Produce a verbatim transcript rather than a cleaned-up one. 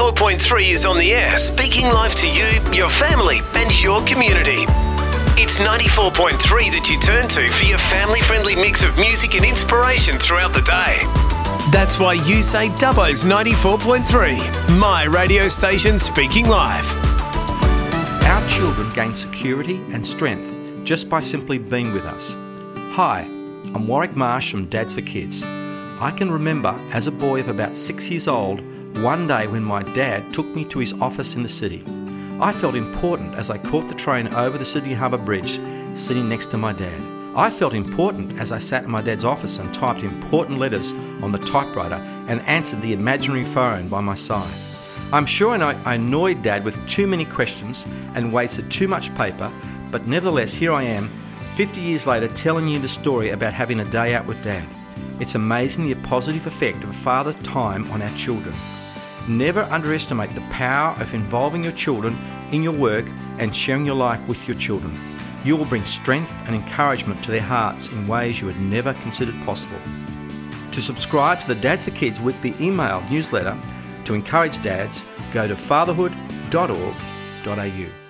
ninety-four point three is on the air, speaking live to you, your family and your community. It's ninety-four point three that you turn to for your family-friendly mix of music and inspiration throughout the day. That's why you say Dubbo's ninety-four point three, my radio station speaking live. Our children gain security and strength just by simply being with us. Hi, I'm Warwick Marsh from Dads for Kids. I can remember as a boy of about six years old, one day when my dad took me to his office in the city. I felt important as I caught the train over the Sydney Harbour Bridge, sitting next to my dad. I felt important as I sat in my dad's office and typed important letters on the typewriter and answered the imaginary phone by my side. I'm sure I, know I annoyed Dad with too many questions and wasted too much paper, but nevertheless here I am, fifty years later, telling you the story about having a day out with Dad. It's amazing the positive effect of a father's time on our children. Never underestimate the power of involving your children in your work and sharing your life with your children. You will bring strength and encouragement to their hearts in ways you had never considered possible. To subscribe to the Dads for Kids weekly email newsletter to encourage dads, go to fatherhood dot org dot a u.